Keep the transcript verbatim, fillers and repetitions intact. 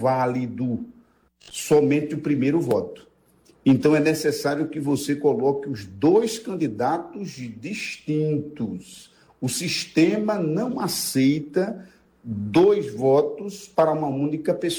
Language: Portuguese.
válido somente o primeiro voto. Então, é necessário que você coloque os dois candidatos distintos. O sistema não aceita dois votos para uma única pessoa.